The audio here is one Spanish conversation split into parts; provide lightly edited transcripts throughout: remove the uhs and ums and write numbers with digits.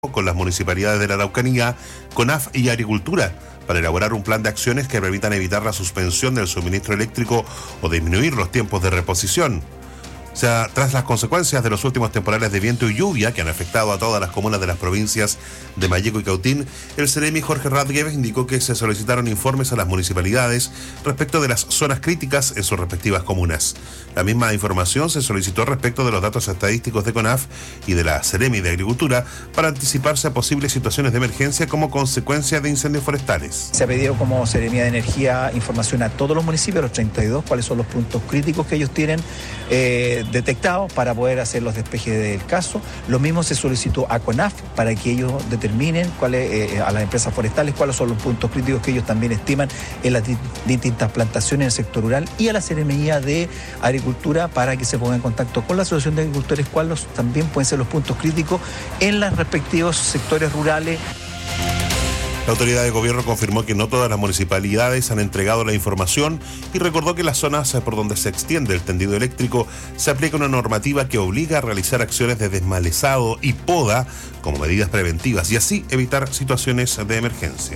con las municipalidades de la Araucanía, CONAF y Agricultura para elaborar un plan de acciones que permitan evitar la suspensión del suministro eléctrico o disminuir los tiempos de reposición. O sea, tras las consecuencias de los últimos temporales de viento y lluvia que han afectado a todas las comunas de las provincias de Malleco y Cautín, el Ceremi Jorge Radguev indicó que se solicitaron informes a las municipalidades respecto de las zonas críticas en sus respectivas comunas. La misma información se solicitó respecto de los datos estadísticos de CONAF y de la Ceremi de Agricultura para anticiparse a posibles situaciones de emergencia como consecuencia de incendios forestales. Se ha pedido como Ceremi de Energía información a todos los municipios, los 32, cuáles son los puntos críticos que ellos tienen detectados para poder hacer los despejes del caso. Lo mismo se solicitó a CONAF para que ellos determinen a las empresas forestales cuáles son los puntos críticos que ellos también estiman en las distintas plantaciones en el sector rural, y a la Ceremi de Agricultura para que se ponga en contacto con la Asociación de Agricultores cuáles también pueden ser los puntos críticos en los respectivos sectores rurales. La autoridad de gobierno confirmó que no todas las municipalidades han entregado la información y recordó que las zonas por donde se extiende el tendido eléctrico se aplica una normativa que obliga a realizar acciones de desmalezado y poda como medidas preventivas y así evitar situaciones de emergencia.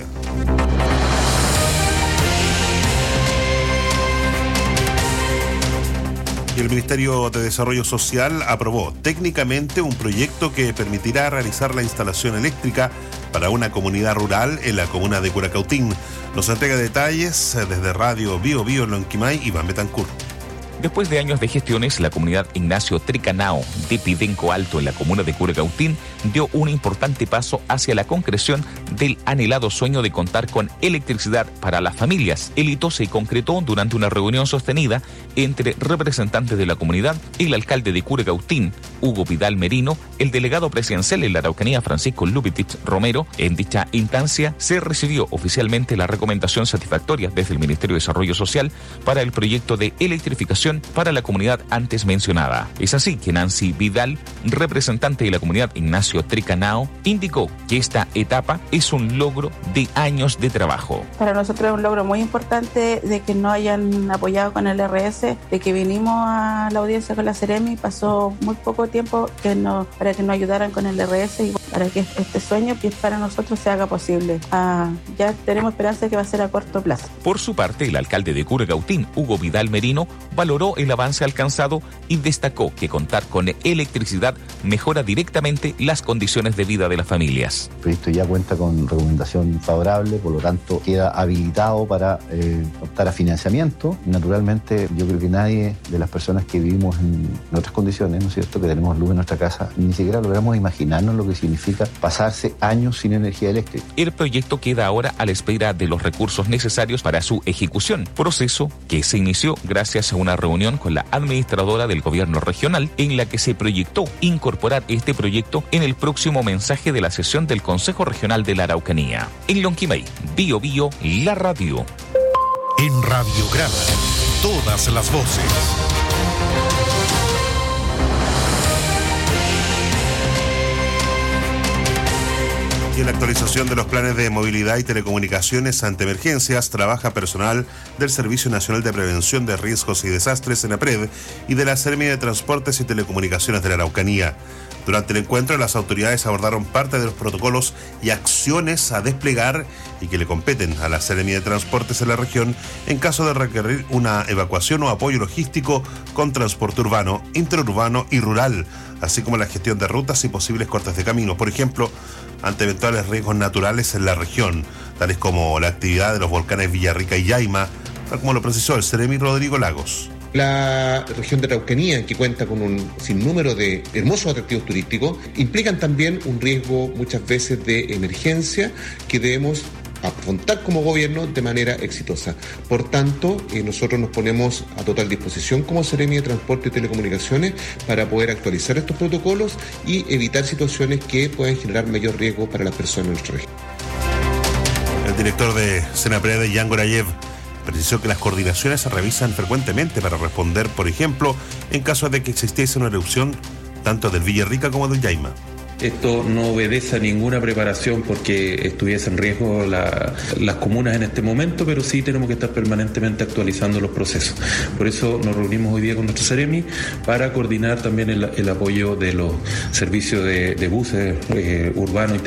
Y el Ministerio de Desarrollo Social aprobó técnicamente un proyecto que permitirá realizar la instalación eléctrica para una comunidad rural en la comuna de Curacautín. Nos entrega detalles desde Radio Bio Bio en Lonquimay, Iván Betancourt. Después de años de gestiones, la comunidad Ignacio Tricanao de Pidenco Alto en la comuna de Curacautín dio un importante paso hacia la concreción del anhelado sueño de contar con electricidad para las familias. El hito se concretó durante una reunión sostenida entre representantes de la comunidad, el alcalde de Curacautín, Hugo Vidal Merino, el delegado presidencial en la Araucanía, Francisco Lupitich Romero. En dicha instancia se recibió oficialmente la recomendación satisfactoria desde el Ministerio de Desarrollo Social para el proyecto de electrificación para la comunidad antes mencionada. Es así que Nancy Vidal, representante de la comunidad Ignacio Tricanao, indicó que esta etapa es un logro de años de trabajo. Para nosotros es un logro muy importante de que nos hayan apoyado con el RS, de que vinimos a la audiencia con la Ceremi, pasó muy poco tiempo para que nos ayudaran con el RS y para que este sueño que para nosotros se haga posible. Ya tenemos esperanza de que va a ser a corto plazo. Por su parte, el alcalde de Curacautín, Hugo Vidal Merino, valoró el avance alcanzado y destacó que contar con electricidad mejora directamente las condiciones de vida de las familias. El proyecto ya cuenta con recomendación favorable, por lo tanto queda habilitado para optar a financiamiento. Naturalmente, yo creo que nadie de las personas que vivimos en otras condiciones, ¿no es cierto?, que tenemos luz en nuestra casa, ni siquiera logramos imaginarnos lo que significa pasarse años sin energía eléctrica. El proyecto queda ahora a la espera de los recursos necesarios para su ejecución, proceso que se inició gracias a una reunión con la administradora del gobierno regional en la que se proyectó incorporar este proyecto en el próximo mensaje de la sesión del Consejo Regional de la Araucanía. En Lonquimay, Bio Bio, la radio. En Radiograma, todas las voces. Y en la actualización de los planes de movilidad y telecomunicaciones ante emergencias, trabaja personal del Servicio Nacional de Prevención de Riesgos y Desastres, SENAPRED, y de la Seremi de Transportes y Telecomunicaciones de la Araucanía. Durante el encuentro, las autoridades abordaron parte de los protocolos y acciones a desplegar y que le competen a la Seremi de Transportes en la región en caso de requerir una evacuación o apoyo logístico con transporte urbano, interurbano y rural, así como la gestión de rutas y posibles cortes de camino, por ejemplo, ante eventuales riesgos naturales en la región, tales como la actividad de los volcanes Villarrica y Yaima, tal como lo precisó el Ceremi Rodrigo Lagos. La región de Araucanía, que cuenta con un sinnúmero de hermosos atractivos turísticos, implican también un riesgo muchas veces de emergencia que debemos afrontar como gobierno de manera exitosa. Por tanto, nosotros nos ponemos a total disposición como Seremi de Transporte y Telecomunicaciones para poder actualizar estos protocolos y evitar situaciones que puedan generar mayor riesgo para las personas en nuestra región. El director de SENAPRED, Jan Gorayev, precisó que las coordinaciones se revisan frecuentemente para responder, por ejemplo, en caso de que existiese una erupción tanto del Villarrica como del Yaima. Esto no obedece a ninguna preparación porque estuviese en riesgo las comunas en este momento, pero sí tenemos que estar permanentemente actualizando los procesos. Por eso nos reunimos hoy día con nuestro Ceremi para coordinar también el apoyo de los servicios de buses urbanos